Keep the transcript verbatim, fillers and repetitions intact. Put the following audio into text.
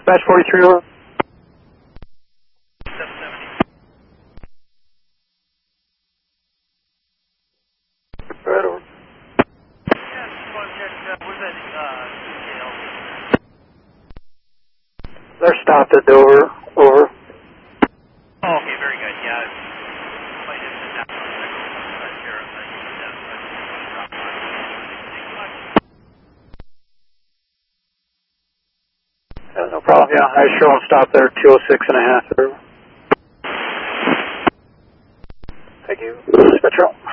Dispatch forty-three, over. Right, over. Yeah, just want to check, uh, where's that, uh, detail? They're stopped at Dover, over. Oh, okay, very good, yeah. Might have been that one, but here, I usually that, but I just want to drop by. Thanks so much. Yeah, no problem, yeah, I show them stop there, two oh six and a half, over. Thank you, Metro.